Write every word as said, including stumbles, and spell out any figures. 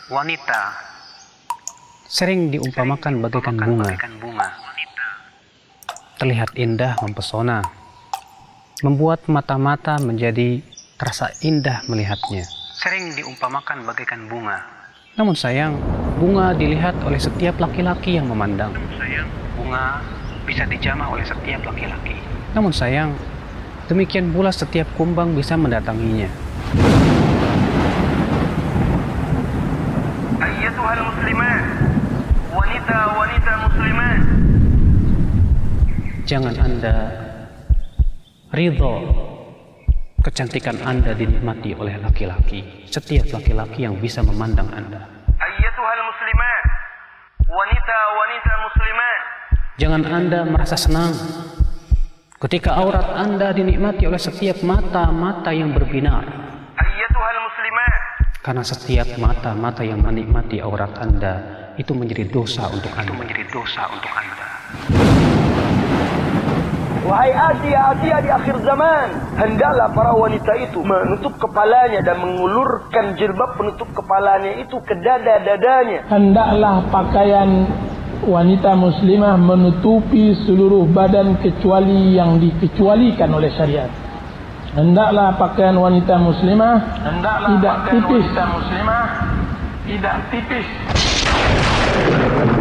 Wanita sering diumpamakan bagaikan bunga, terlihat indah mempesona, membuat mata-mata menjadi terasa indah melihatnya. Sering diumpamakan bagaikan bunga. Namun sayang, bunga dilihat oleh setiap laki-laki yang memandang. Bunga bisa dijamah oleh setiap laki-laki. Namun sayang, demikian pula setiap kumbang bisa mendatanginya. Ayyatuhal muslimat, wanita-wanita muslimat, Jangan Anda ridho kecantikan Anda dinikmati oleh laki-laki. Setiap laki-laki yang bisa memandang Anda. ayyatuhal muslimat, wanita-wanita muslimat, Jangan Anda merasa senang ketika aurat Anda dinikmati oleh setiap mata-mata yang berbinar. ayyatuhal muslimat, Karena setiap mata-mata yang menikmati aurat Anda itu menjadi dosa untuk itu Anda. menjadi dosa untuk Anda. Wahai Asia-Asia di akhir zaman, hendaklah para wanita itu menutup kepalanya dan mengulurkan jilbab penutup kepalanya itu ke dada-dadanya. Hendaklah pakaian wanita muslimah menutupi seluruh badan kecuali yang dikecualikan oleh syariat. Hendaklah pakaian wanita muslimah Hendaklah tidak pakaian tipis. wanita muslimah tidak tipis.